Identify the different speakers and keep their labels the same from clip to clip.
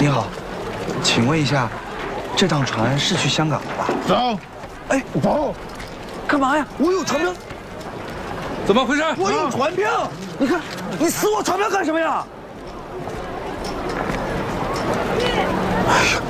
Speaker 1: 你好，请问一下，这趟船是去香港的吧？
Speaker 2: 走。
Speaker 1: 哎，
Speaker 2: 走。
Speaker 1: 干嘛呀？我有船票。
Speaker 2: 怎么回事？
Speaker 1: 我有船票。你看，你撕我船票干什么呀？哎呀！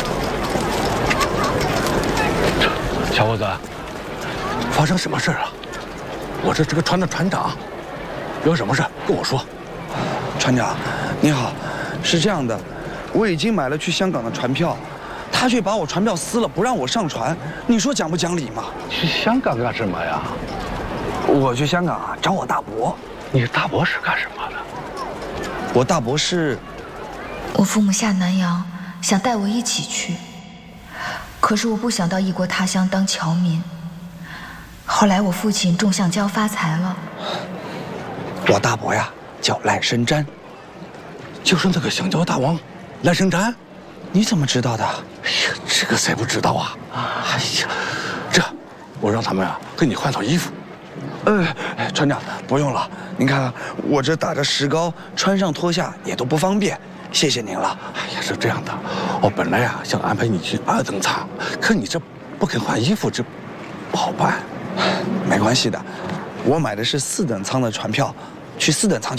Speaker 2: 小伙子，发生什么事啊？我是这个船的船长，有什么事跟我说。
Speaker 1: 船长，你好，是这样的，我已经买了去香港的船票，他却把我船票撕了，不让我上船，你说讲不讲理嘛？
Speaker 2: 去香港干什么呀？
Speaker 1: 我去香港啊，找我大伯。
Speaker 2: 你大伯是干什么的？
Speaker 1: 我大伯是……
Speaker 3: 我父母下南洋，想带我一起去，可是我不想到异国他乡当侨民。后来我父亲中橡胶发财了。
Speaker 1: 我大伯呀，叫赖声瞻，
Speaker 2: 就是那个橡胶大王赖声瞻。
Speaker 1: 你怎么知道的？哎
Speaker 2: 呀，这个谁不知道啊？哎呀，这我让他们啊给你换套衣服。
Speaker 1: 船长不用了，您看啊，我这打着石膏，穿上脱下也都不方便，谢谢您了。
Speaker 2: 哎呀，是这样的，我本来啊想安排你去2等舱，可你这不肯换衣服，这不好办。
Speaker 1: 没关系的，我买的是4等舱的船票，去4等舱。